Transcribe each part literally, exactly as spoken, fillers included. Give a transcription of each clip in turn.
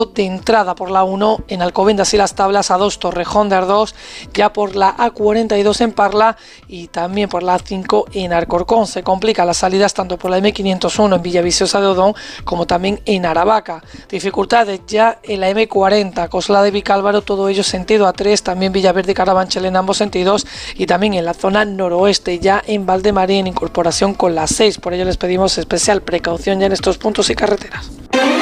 de entrada por la uno en Alcobendas y Las Tablas, A dos Torrejón de Ardós, ya por la A cuarenta y dos en Parla y también por la A cinco en Alcorcón. Se complican las salidas tanto por la eme quinientos uno en Villaviciosa de Odón como también en Aravaca. Dificultades ya en la eme cuarenta, Coslada de Vicálvaro, todo ello sentido A tres, también Villaverde y Carabanchel en ambos sentidos y también en la zona noroeste, ya en Valdemarín en incorporación con la seis. Por ello les pedimos especial precaución ya en estos puntos y carreteras.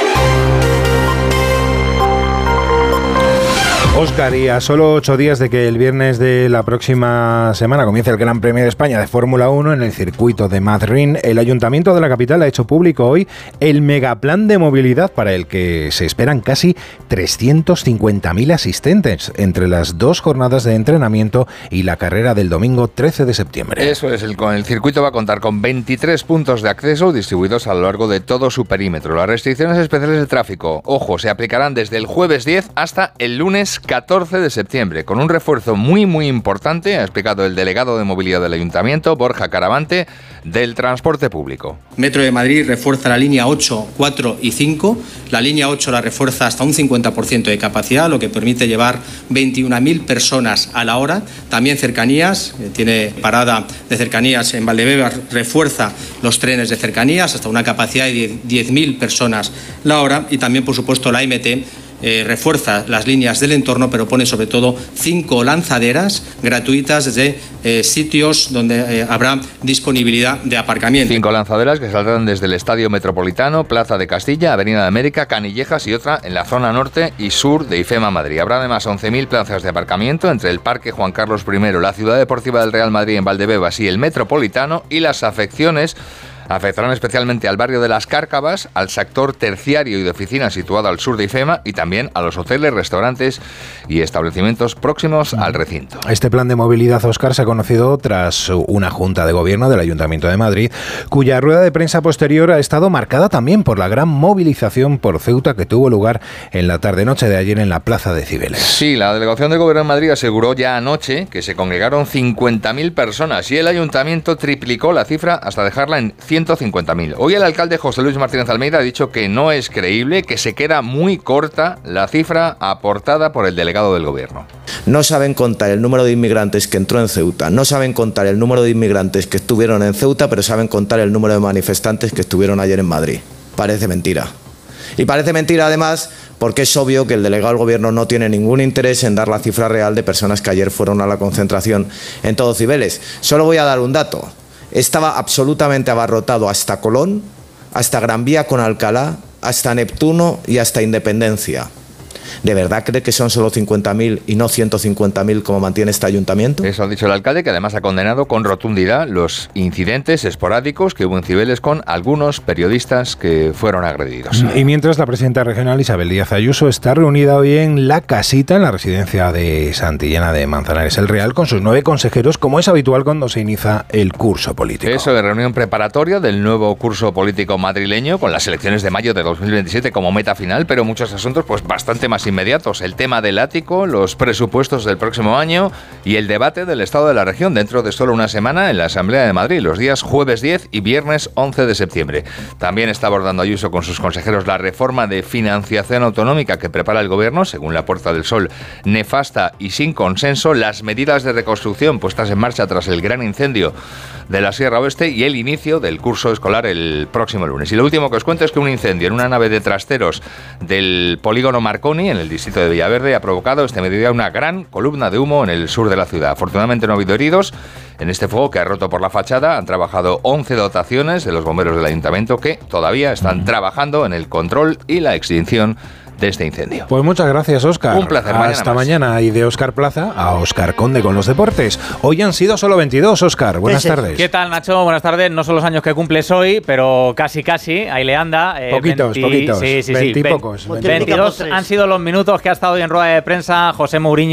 Óscar, y a solo ocho días de que el viernes de la próxima semana comience el Gran Premio de España de Fórmula uno en el circuito de Madrid, el Ayuntamiento de la capital ha hecho público hoy el megaplan de movilidad para el que se esperan casi trescientos cincuenta mil asistentes entre las dos jornadas de entrenamiento y la carrera del domingo trece de septiembre. Eso es, el, con el circuito va a contar con veintitrés puntos de acceso distribuidos a lo largo de todo su perímetro. Las restricciones especiales de tráfico, ojo, se aplicarán desde el jueves diez hasta el lunes catorce de septiembre, con un refuerzo muy muy importante, ha explicado el delegado de movilidad del Ayuntamiento, Borja Caravante, del transporte público. Metro de Madrid refuerza la línea ocho, cuatro y cinco. La línea ocho la refuerza hasta un cincuenta por ciento de capacidad, lo que permite llevar veintiuna mil personas a la hora. También cercanías, tiene parada de cercanías en Valdebebas, refuerza los trenes de cercanías hasta una capacidad de diez mil personas la hora. Y también, por supuesto, la eme te Eh, refuerza las líneas del entorno, pero pone sobre todo cinco lanzaderas gratuitas desde eh, sitios donde eh, habrá disponibilidad de aparcamiento. Cinco lanzaderas que saldrán desde el Estadio Metropolitano, Plaza de Castilla, Avenida de América, Canillejas y otra en la zona norte y sur de IFEMA Madrid. Habrá además once mil plazas de aparcamiento entre el Parque Juan Carlos primero, la Ciudad Deportiva del Real Madrid en Valdebebas y el Metropolitano, y las afecciones afectarán especialmente al barrio de Las Cárcavas, al sector terciario y de oficinas situado al sur de IFEMA y también a los hoteles, restaurantes y establecimientos próximos al recinto. Este plan de movilidad, Óscar, se ha conocido tras una junta de gobierno del Ayuntamiento de Madrid, cuya rueda de prensa posterior ha estado marcada también por la gran movilización por Ceuta que tuvo lugar en la tarde-noche de ayer en la Plaza de Cibeles. Sí, la delegación de gobierno de Madrid aseguró ya anoche que se congregaron cincuenta mil personas y el Ayuntamiento triplicó la cifra hasta dejarla en ciento cincuenta mil. Hoy el alcalde José Luis Martínez Almeida ha dicho que no es creíble, que se queda muy corta la cifra aportada por el delegado del gobierno. No saben contar el número de inmigrantes que entró en Ceuta, no saben contar el número de inmigrantes que estuvieron en Ceuta, pero saben contar el número de manifestantes que estuvieron ayer en Madrid. Parece mentira. Y parece mentira además porque es obvio que el delegado del gobierno no tiene ningún interés en dar la cifra real de personas que ayer fueron a la concentración en todo Cibeles. Solo voy a dar un dato. Estaba absolutamente abarrotado hasta Colón, hasta Gran Vía con Alcalá, hasta Neptuno y hasta Independencia. ¿De verdad cree que son solo cincuenta mil y no ciento cincuenta mil como mantiene este ayuntamiento? Eso ha dicho el alcalde, que además ha condenado con rotundidad los incidentes esporádicos que hubo en Cibeles con algunos periodistas que fueron agredidos. Y mientras, la presidenta regional Isabel Díaz Ayuso está reunida hoy en La Casita, en la residencia de Santillana de Manzanares el Real, con sus nueve consejeros, como es habitual cuando se inicia el curso político. Eso de reunión preparatoria del nuevo curso político madrileño, con las elecciones de mayo de dos mil veintisiete como meta final, pero muchos asuntos pues bastante más inmediatos. El tema del ático, los presupuestos del próximo año y el debate del estado de la región dentro de solo una semana en la Asamblea de Madrid, los días jueves diez y viernes once de septiembre. También está abordando Ayuso con sus consejeros la reforma de financiación autonómica que prepara el gobierno, según la Puerta del Sol, nefasta y sin consenso, las medidas de reconstrucción puestas en marcha tras el gran incendio de la Sierra Oeste y el inicio del curso escolar el próximo lunes. Y lo último que os cuento es que un incendio en una nave de trasteros del polígono Marconi, en el distrito de Villaverde, ha provocado este mediodía una gran columna de humo en el sur de la ciudad. Afortunadamente no ha habido heridos. En este fuego que ha roto por la fachada han trabajado once dotaciones de los bomberos del ayuntamiento que todavía están trabajando en el control y la extinción de este incendio. Pues muchas gracias, Óscar. Un placer. Hasta mañana, mañana. Y de Óscar Plaza a Óscar Conde con los deportes. Hoy han sido solo veintidós, Óscar. Buenas sí, sí. tardes. ¿Qué tal, Nacho? Buenas tardes. No son los años que cumples hoy, pero casi, casi. Ahí le anda. Eh, poquitos, veinte, poquitos. Sí, sí, veinte sí. pocos. veintidós han sido los minutos que ha estado hoy en rueda de prensa José Mourinho,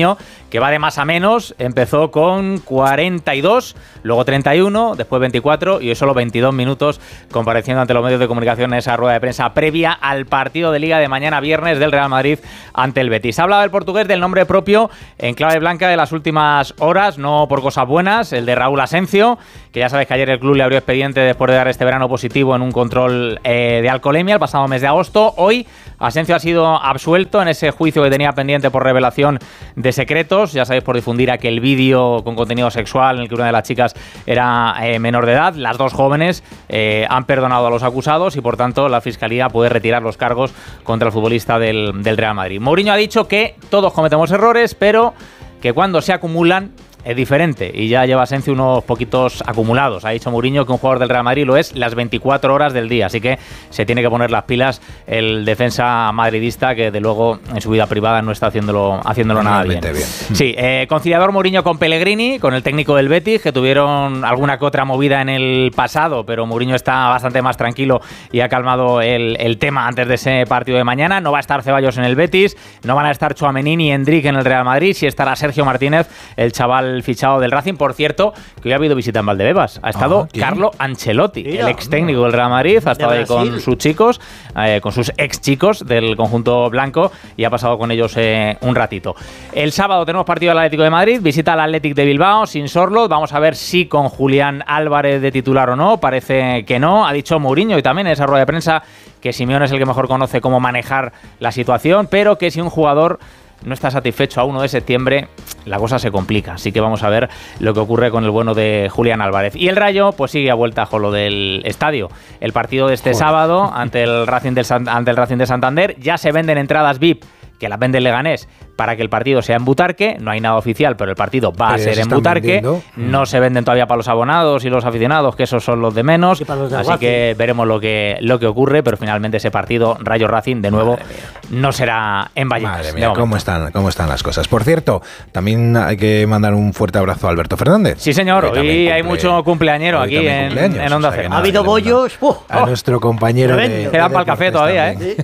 que va de más a menos. Empezó con cuarenta y dos, luego treinta y uno, después veinticuatro y hoy solo veintidós minutos compareciendo ante los medios de comunicación en esa rueda de prensa previa al partido de Liga de mañana viernes del Real Madrid ante el Betis. Ha hablado el portugués del nombre propio en clave blanca de las últimas horas, no por cosas buenas, el de Raúl Asencio, que ya sabes que ayer el club le abrió expediente después de dar este verano positivo en un control eh, de alcoholemia el pasado mes de agosto. Hoy Asencio ha sido absuelto en ese juicio que tenía pendiente por revelación de secretos, ya sabéis, por difundir aquel vídeo con contenido sexual en el que una de las chicas era eh, menor de edad. Las dos jóvenes eh, han perdonado a los acusados y por tanto la Fiscalía puede retirar los cargos contra el futbolista del, del Real Madrid. Mourinho ha dicho que todos cometemos errores, pero que cuando se acumulan es diferente y ya lleva Asencio unos poquitos acumulados. Ha dicho Mourinho que un jugador del Real Madrid lo es las veinticuatro horas del día, así que se tiene que poner las pilas el defensa madridista, que de luego en su vida privada no está haciéndolo, haciéndolo nada bien. bien. Sí, eh, conciliador Mourinho con Pellegrini, con el técnico del Betis, que tuvieron alguna que otra movida en el pasado, pero Mourinho está bastante más tranquilo y ha calmado el, el tema antes de ese partido de mañana. No va a estar Ceballos en el Betis, no van a estar Tchouaméni ni Endrick en el Real Madrid, sí estará Sergio Martínez, el chaval fichado del Racing. Por cierto, que hoy ha habido visita en Valdebebas. Ha estado ah, Carlo Ancelotti, Mira, el ex técnico del Real Madrid. Ha estado ahí con sus chicos, eh, con sus ex chicos del conjunto blanco y ha pasado con ellos eh, un ratito. El sábado tenemos partido del Atlético de Madrid, visita al Athletic de Bilbao sin Sorloth. Vamos a ver si con Julián Álvarez de titular o no. Parece que no. Ha dicho Mourinho y también en esa rueda de prensa que Simeone es el que mejor conoce cómo manejar la situación, pero que si un jugador no está satisfecho a uno de septiembre, la cosa se complica. Así que vamos a ver lo que ocurre con el bueno de Julián Álvarez. Y el Rayo pues sigue a vuelta con lo del estadio. El partido de este Joder. sábado ante el Racing del San, ante el Racing de Santander. Ya se venden entradas V I P, que las vende el Leganés, para que el partido sea en Butarque. No hay nada oficial, pero el partido va a ser en Butarque. Vendiendo. No se venden todavía para los abonados y los aficionados, que esos son los de menos. Los de Así Racing. que veremos lo que, lo que ocurre, pero finalmente ese partido Rayo Racing, de nuevo, no será en Vallecas. Madre mía, ¿cómo están, cómo están las cosas? Por cierto, también hay que mandar un fuerte abrazo a Alberto Fernández. Sí, señor. Hoy cumple, hay mucho cumpleañero aquí en, cumpleaños, en Onda Cero. Ha habido bollos. Uh, a oh, nuestro compañero de... Quedan para el café todavía, ¿eh?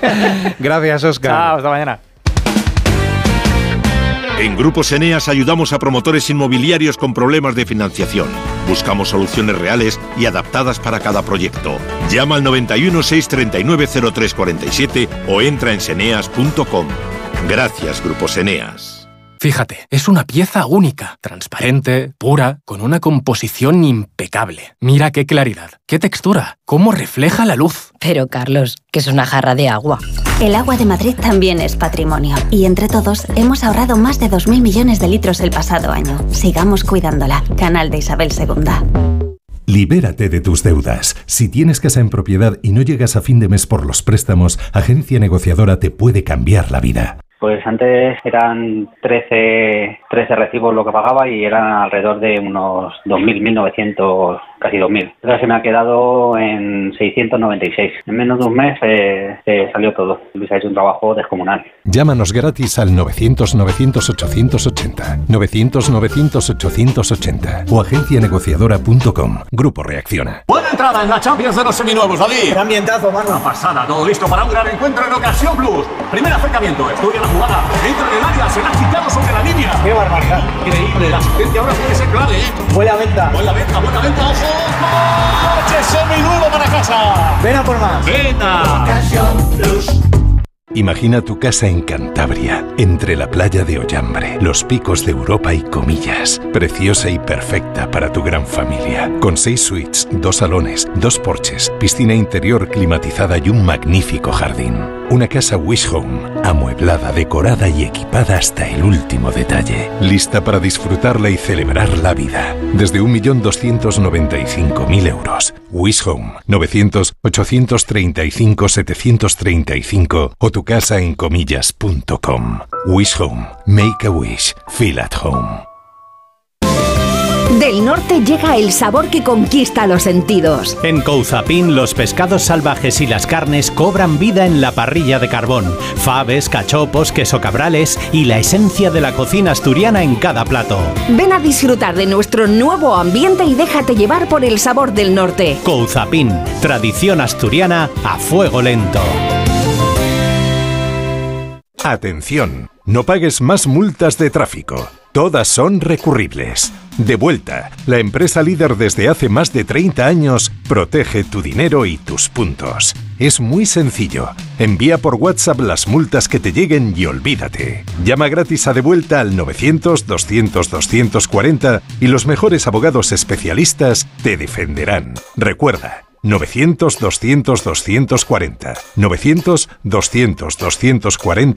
Gracias, Óscar. Chao, hasta mañana. En Grupos Eneas ayudamos a promotores inmobiliarios con problemas de financiación. Buscamos soluciones reales y adaptadas para cada proyecto. Llama al noventa y uno, seiscientos treinta y nueve, cero tres cuarenta y siete o entra en seneas punto com. Gracias, Grupos Eneas. Fíjate, es una pieza única, transparente, pura, con una composición impecable. Mira qué claridad, qué textura, cómo refleja la luz. Pero, Carlos, que es una jarra de agua. El agua de Madrid también es patrimonio. Y entre todos hemos ahorrado más de dos mil millones de litros el pasado año. Sigamos cuidándola. Canal de Isabel segunda. Libérate de tus deudas. Si tienes casa en propiedad y no llegas a fin de mes por los préstamos, Agencia Negociadora te puede cambiar la vida. Pues antes eran trece, trece recibos lo que pagaba y eran alrededor de unos dos mil, mil novecientos, casi dos mil. Ahora se me ha quedado en seiscientos noventa y seis. En menos de un mes eh, eh, salió todo. Luis ha hecho un trabajo descomunal. Llámanos gratis al novecientos, novecientos, ochocientos ochenta, novecientos, novecientos, ochocientos ochenta o agencia negociadora punto com. Grupo Reacciona. Buena entrada en la Champions de los seminuevos, David. Qué ambientazo, mano. Una pasada, todo listo para un gran encuentro en Ocasión Plus. Primer acercamiento, estudia la jugada, entra en el área, será quitado sobre la línea. ¡Qué barbaridad! Increíble, la asistencia ahora puede ser clave, ¿eh? Buena venta. Buena venta, buena venta, ojo. ¡Coche seminuevo para casa! Ven a por más. Venta. Ocasión Plus. Imagina tu casa en Cantabria, entre la playa de Ollambre, los picos de Europa y Comillas. Preciosa y perfecta para tu gran familia. Con seis suites, dos salones, dos porches, piscina interior climatizada y un magnífico jardín. Una casa Wish Home, amueblada, decorada y equipada hasta el último detalle. Lista para disfrutarla y celebrar la vida. Desde un millón doscientos noventa y cinco mil euros. Wish Home, novecientos, ochocientos treinta y cinco, setecientos treinta y cinco o tu casa en comillas punto com. Wish Home. Make a wish. Feel at home. Del norte llega el sabor que conquista los sentidos. En Couzapin los pescados salvajes y las carnes cobran vida en la parrilla de carbón. Faves, cachopos, queso cabrales y la esencia de la cocina asturiana en cada plato. Ven a disfrutar de nuestro nuevo ambiente y déjate llevar por el sabor del norte. Couzapin, tradición asturiana a fuego lento. Atención. No pagues más multas de tráfico. Todas son recurribles. Devuelta, la empresa líder desde hace más de treinta años, protege tu dinero y tus puntos. Es muy sencillo. Envía por WhatsApp las multas que te lleguen y olvídate. Llama gratis a Devuelta al novecientos, doscientos, doscientos cuarenta y los mejores abogados especialistas te defenderán. Recuerda, novecientos, doscientos, doscientos cuarenta. novecientos, doscientos, doscientos cuarenta